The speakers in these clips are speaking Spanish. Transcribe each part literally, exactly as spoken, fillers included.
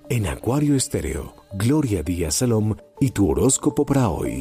En Acuario Estéreo, Gloria Díaz Salom y tu horóscopo para hoy.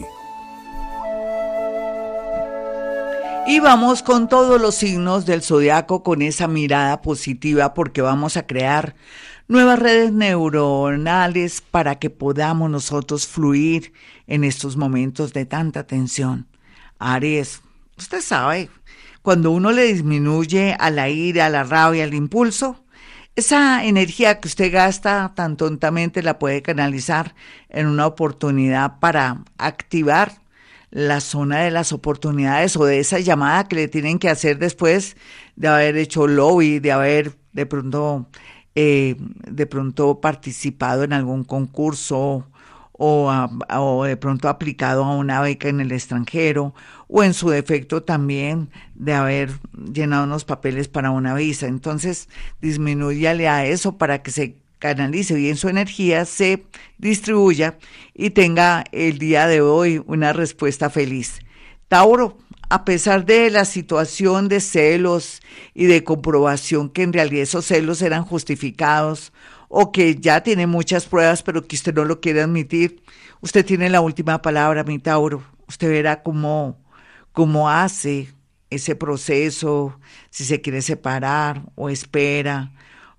Y vamos con todos los signos del zodiaco con esa mirada positiva porque vamos a crear nuevas redes neuronales para que podamos nosotros fluir en estos momentos de tanta tensión. Aries, usted sabe, cuando uno le disminuye a la ira, a la rabia, al impulso, esa energía que usted gasta tan tontamente la puede canalizar en una oportunidad para activar la zona de las oportunidades o de esa llamada que le tienen que hacer después de haber hecho lobby, de haber de pronto, eh, de pronto participado en algún concurso o, a, o de pronto aplicado a una beca en el extranjero o en su defecto también de haber llenado unos papeles para una visa. Entonces disminúyale a eso para que se canalice bien su energía, se distribuya y tenga el día de hoy una respuesta feliz. Tauro, a pesar de la situación de celos y de comprobación que en realidad esos celos eran justificados o que ya tiene muchas pruebas pero que usted no lo quiere admitir, usted tiene la última palabra, mi Tauro. Usted verá cómo, cómo hace ese proceso, si se quiere separar o espera,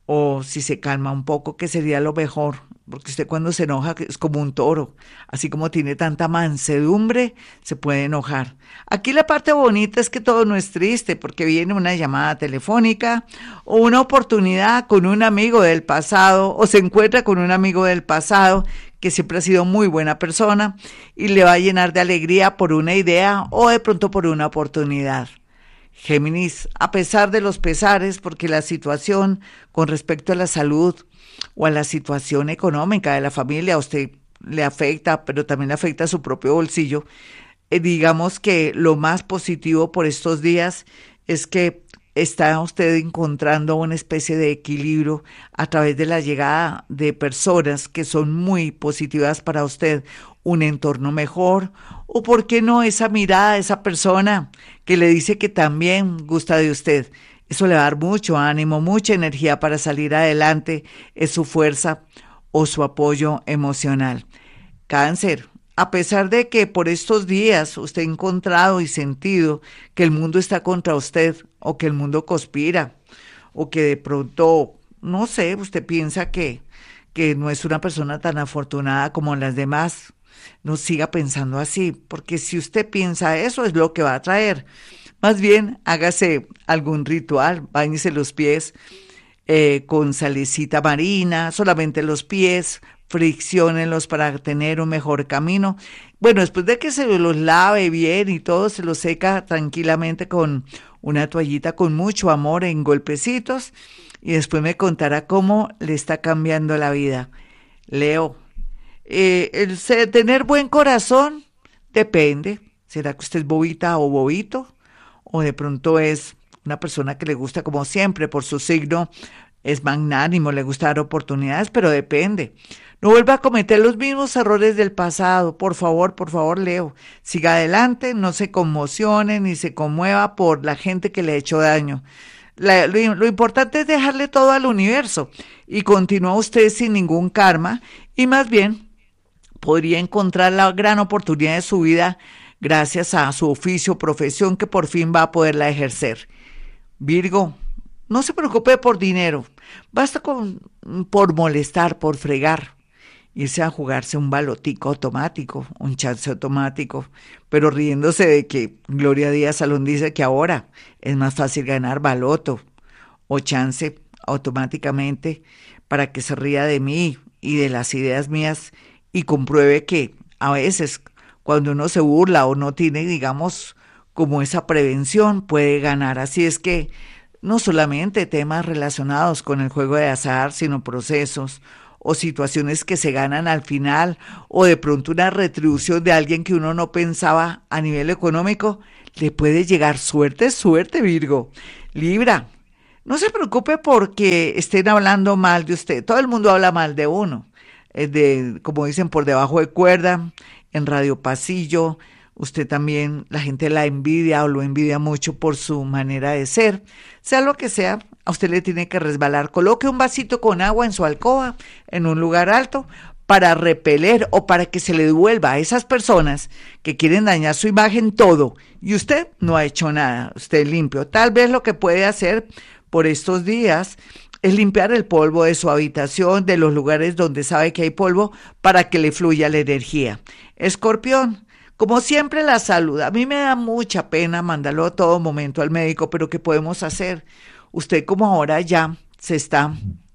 o si se calma un poco, que sería lo mejor, porque usted cuando se enoja es como un toro, así como tiene tanta mansedumbre, se puede enojar. Aquí la parte bonita es que todo no es triste, porque viene una llamada telefónica, o una oportunidad con un amigo del pasado, o se encuentra con un amigo del pasado, que siempre ha sido muy buena persona, y le va a llenar de alegría por una idea, o de pronto por una oportunidad. Géminis, a pesar de los pesares, porque la situación con respecto a la salud o a la situación económica de la familia a usted le afecta, pero también le afecta a su propio bolsillo, eh, digamos que lo más positivo por estos días es que está usted encontrando una especie de equilibrio a través de la llegada de personas que son muy positivas para usted, un entorno mejor, o por qué no esa mirada, esa persona que le dice que también gusta de usted. Eso le va a dar mucho ánimo, mucha energía para salir adelante, es su fuerza o su apoyo emocional. Cáncer, a pesar de que por estos días usted ha encontrado y sentido que el mundo está contra usted, o que el mundo conspira, o que de pronto, no sé, usted piensa que, que no es una persona tan afortunada como las demás, no siga pensando así, porque si usted piensa eso es lo que va a traer. Más bien, hágase algún ritual, báñese los pies eh, con salecita marina, solamente los pies, fricciónenlos para tener un mejor camino. Bueno, después de que se los lave bien y todo, se los seca tranquilamente con una toallita con mucho amor en golpecitos y después me contará cómo le está cambiando la vida. Leo, eh, el ser, tener buen corazón depende. ¿Será que usted es bobita o bobito? O de pronto es una persona que le gusta, como siempre, por su signo, es magnánimo, le gusta dar oportunidades, pero depende. No vuelva a cometer los mismos errores del pasado, por favor, por favor, Leo. Siga adelante, no se conmocione ni se conmueva por la gente que le ha hecho daño. La, lo, lo importante es dejarle todo al universo y continúa usted sin ningún karma y más bien podría encontrar la gran oportunidad de su vida gracias a su oficio, profesión que por fin va a poderla ejercer. Virgo, no se preocupe por dinero, basta con, por molestar, por fregar, irse a jugarse un balotico automático, un chance automático, pero riéndose de que Gloria Díaz Salón dice que ahora es más fácil ganar baloto o chance automáticamente para que se ría de mí y de las ideas mías y compruebe que a veces cuando uno se burla o no tiene, digamos, como esa prevención, puede ganar. Así es que no solamente temas relacionados con el juego de azar, sino procesos o situaciones que se ganan al final, o de pronto una retribución de alguien que uno no pensaba a nivel económico, le puede llegar suerte, suerte, Virgo. Libra, no se preocupe porque estén hablando mal de usted. Todo el mundo habla mal de uno, de, como dicen, por debajo de cuerda, en radio pasillo. usted también, la gente la envidia o lo envidia mucho por su manera de ser. Sea lo que sea, a usted le tiene que resbalar. Coloque un vasito con agua en su alcoba, en un lugar alto, para repeler o para que se le devuelva a esas personas que quieren dañar su imagen todo. Y usted no ha hecho nada, usted es limpio. Tal vez lo que puede hacer por estos días es limpiar el polvo de su habitación, de los lugares donde sabe que hay polvo, para que le fluya la energía. Escorpión, como siempre la salud. A mí me da mucha pena mandarlo a todo momento al médico, pero ¿qué podemos hacer? Usted como ahora ya se está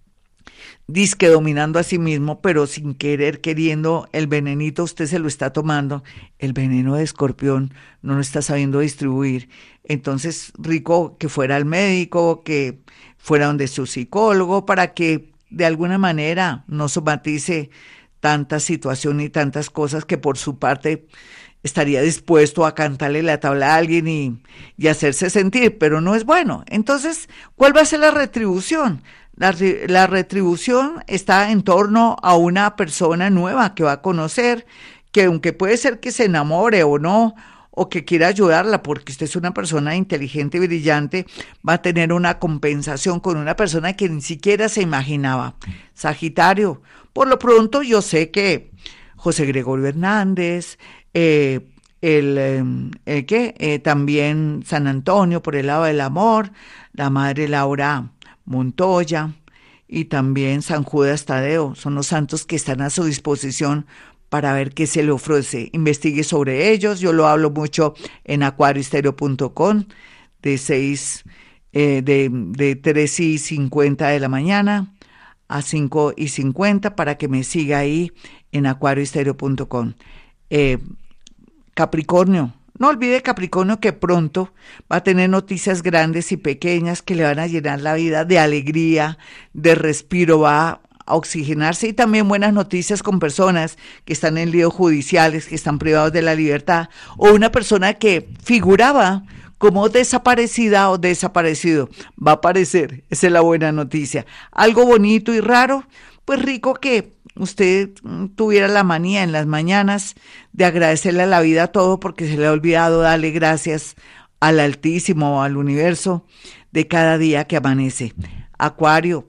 disque dominando a sí mismo, pero sin querer, queriendo, el venenito usted se lo está tomando. El veneno de escorpión no lo está sabiendo distribuir. Entonces, rico que fuera al médico, que fuera donde su psicólogo, para que de alguna manera no somatice tanta situación y tantas cosas que por su parte estaría dispuesto a cantarle la tabla a alguien y, y hacerse sentir, pero no es bueno. Entonces, ¿cuál va a ser la retribución? La, la retribución está en torno a una persona nueva que va a conocer, que aunque puede ser que se enamore o no, o que quiera ayudarla, porque usted es una persona inteligente y brillante, va a tener una compensación con una persona que ni siquiera se imaginaba. Sagitario, por lo pronto yo sé que José Gregorio Hernández, eh, el, eh, el ¿qué? Eh, también San Antonio por el lado del amor, la madre Laura Montoya y también San Judas Tadeo, son los santos que están a su disposición para ver qué se le ofrece. Investigue sobre ellos, yo lo hablo mucho en acuario estéreo punto com, de seis, eh, de, de tres y cincuenta de la mañana a cinco y cincuenta, para que me siga ahí en acuario estéreo punto com. Eh, Capricornio, no olvide Capricornio que pronto va a tener noticias grandes y pequeñas que le van a llenar la vida de alegría, de respiro, va a a oxigenarse, y también buenas noticias con personas que están en líos judiciales, que están privados de la libertad, o una persona que figuraba como desaparecida o desaparecido, va a aparecer. Esa es la buena noticia. Algo bonito y raro, pues rico que usted tuviera la manía en las mañanas de agradecerle a la vida todo, porque se le ha olvidado darle gracias al Altísimo, al universo, de cada día que amanece. Acuario,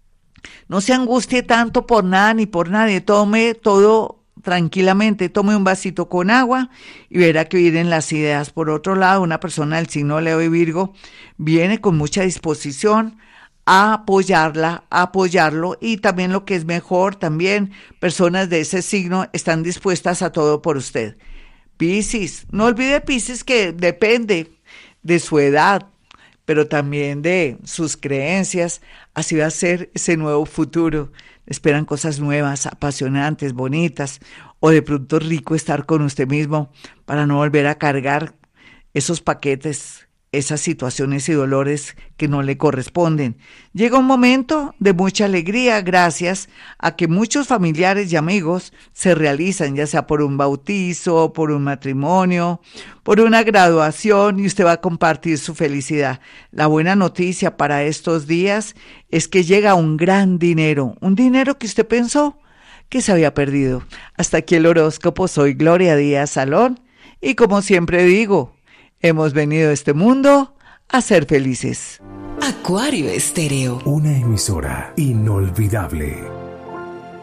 no se angustie tanto por nada ni por nadie, tome todo tranquilamente, tome un vasito con agua y verá que vienen las ideas. Por otro lado, una persona del signo Leo y Virgo viene con mucha disposición a apoyarla, a apoyarlo, y también lo que es mejor, también personas de ese signo están dispuestas a todo por usted. Piscis, no olvide Piscis que depende de su edad, pero también de sus creencias. Así va a ser ese nuevo futuro. Esperan cosas nuevas, apasionantes, bonitas, o de pronto rico estar con usted mismo para no volver a cargar esos paquetes, esas situaciones y dolores que no le corresponden. Llega un momento de mucha alegría gracias a que muchos familiares y amigos se realizan, ya sea por un bautizo, por un matrimonio, por una graduación, y usted va a compartir su felicidad. La buena noticia para estos días es que llega un gran dinero, un dinero que usted pensó que se había perdido. Hasta aquí el horóscopo. Soy Gloria Díaz Salón y, como siempre digo, hemos venido a este mundo a ser felices. Acuario Estéreo. Una emisora inolvidable.